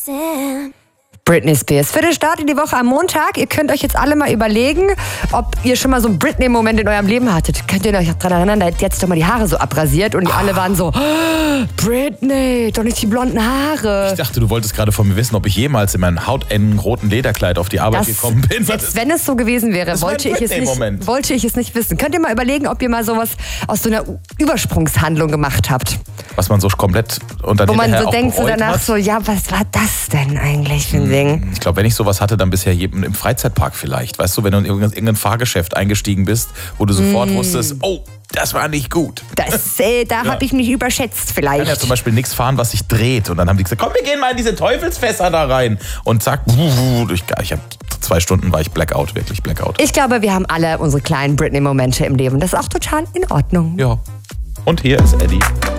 Britney Spears. Für den Start in die Woche am Montag. Ihr könnt euch jetzt alle mal überlegen, ob ihr schon mal so einen Britney-Moment in eurem Leben hattet. Könnt ihr euch daran erinnern, da hat jetzt doch mal die Haare so abrasiert und alle waren so, oh, Britney, doch nicht die blonden Haare. Ich dachte, du wolltest gerade von mir wissen, ob ich jemals in meinem hautengen roten Lederkleid auf die Arbeit gekommen bin. Selbst wenn es so gewesen wäre, wollte ich es nicht wissen. Könnt ihr mal überlegen, ob ihr mal sowas aus so einer Übersprungshandlung gemacht habt. Was man so komplett unter den Wo man so denkt, so danach so, ja, was war das denn eigentlich für ein Ding? Ich glaube, wenn ich sowas hatte, dann bisher im Freizeitpark vielleicht. Weißt du, wenn du in irgendein Fahrgeschäft eingestiegen bist, wo du sofort wusstest, oh, das war nicht gut. Da habe ich mich überschätzt vielleicht. Ich kann ja zum Beispiel nichts fahren, was sich dreht. Und dann haben die gesagt, komm, wir gehen mal in diese Teufelsfässer da rein. Und zack, ich habe 2 Stunden war ich Blackout, wirklich Blackout. Ich glaube, wir haben alle unsere kleinen Britney-Momente im Leben. Das ist auch total in Ordnung. Ja. Und hier ist Eddie.